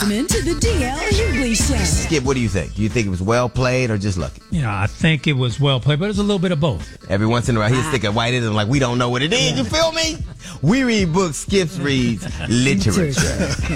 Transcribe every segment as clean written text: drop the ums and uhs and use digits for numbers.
listening to the DL Hughley Show. Skip, what do you think? Do you think it was well played or just lucky? Yeah, I think it was well played, but it's a little bit of both. Every once in a while, he'll stick a white in and like, we don't know what it is. You feel me? We read books, Skips reads literature. It's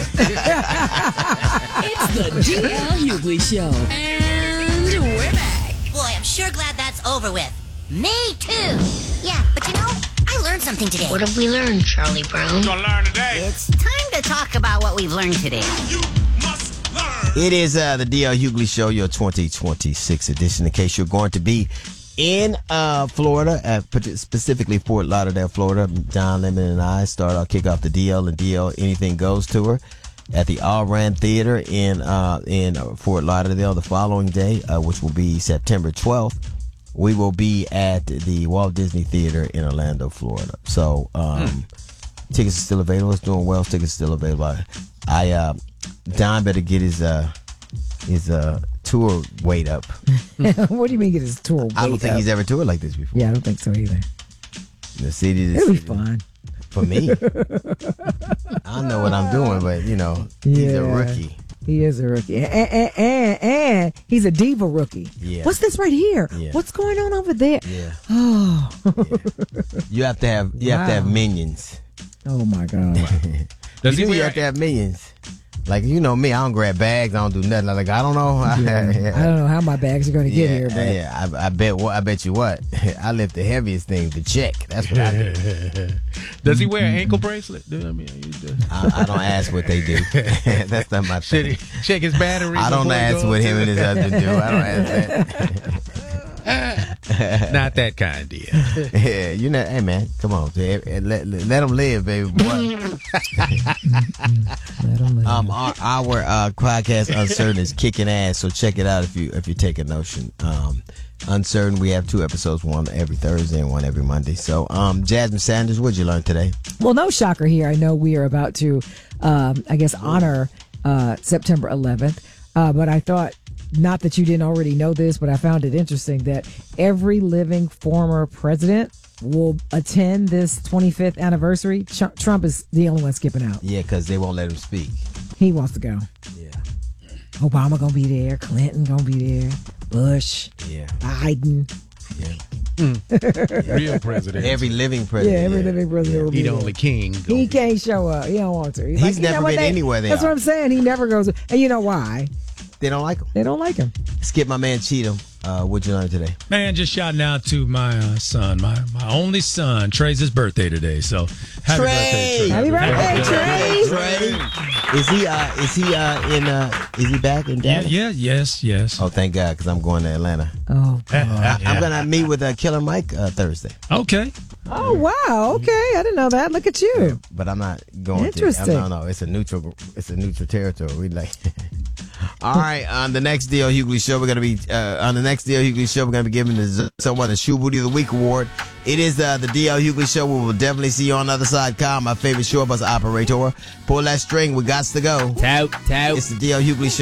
the DL Hughley Show. And we're back. Boy, I'm sure glad that's over with. Me too. Yeah, but you know, I learned something today. What have we learned, Charlie Brown? Gonna learn today. It's time to talk about what we've learned today. You must learn. It is the D.L. Hughley Show, your 2026 edition. In case you're going to be in Florida, specifically Fort Lauderdale, Florida, John Lemon and I kick off the DL and DL Anything Goes tour at the All Rand Theater in Fort Lauderdale the following day, which will be September 12th. We will be at the Walt Disney Theater in Orlando, Florida. So, tickets are still available. It's doing well. Tickets are still available. Don better get his tour weight up. What do you mean get his tour weight up? I don't think he's ever toured like this before. Yeah, I don't think so either. The city. It'll be fun. For me. I know what I'm doing, but, he's a rookie. He is a rookie. And he's a diva rookie. Yeah. What's this right here? Yeah. What's going on over there? Yeah. Oh. You have to have minions. Oh, my God. You have to have minions. Like, me, I don't grab bags. I don't do nothing. Like, I don't know. I don't know how my bags are going to get here. But. Yeah, I bet you what. I lift the heaviest thing, the check. That's what I do. Does he wear an ankle bracelet? I don't ask what they do. That's not my thing. Check his battery. I don't ask what him and his husband do. I don't ask that. Not that kind, dear. Yeah, hey man, come on, let them live, baby boy. Let them live. Our podcast Uncertain is kicking ass, so check it out if you take a notion. Uncertain, we have 2 episodes, one every Thursday and one every Monday. So, Jasmine Sanders, what'd you learn today? Well, no shocker here. I know we are about to, honor September 11th, but I thought. Not that you didn't already know this, but I found it interesting that every living former president will attend this 25th anniversary. Trump is the only one skipping out. Yeah, because they won't let him speak. He wants to go. Yeah. Obama gonna be there. Clinton gonna be there. Bush. Yeah. Biden. Yeah. Real president. Every living president. Yeah, every living president will be He the there. only king. He can't show up. He don't want to. He's never been anywhere there. That's what I'm saying. He never goes. And you know why? They don't like him. They don't like him. Skip, my man Cheatham. What'd you learn today? Man, just shouting out to my son, my only son. Trey's his birthday today, so happy birthday, Trey. Happy birthday, Trey. Is he back in Dallas? Yeah, yes. Oh, thank God, because I'm going to Atlanta. Oh, I'm gonna meet with Killer Mike Thursday. Okay. Oh, wow. Okay. I didn't know that. Look at you. But I'm not going Interesting. to. No, it's a neutral territory. We like. All right, on the next DL Hughley Show, we're gonna be giving someone the Shoe Booty of the Week award. It is the DL Hughley Show. We will definitely see you on the other side. Kyle, my favorite shore bus operator. Pull that string. We got to go. Tout. It's the DL Hughley Show.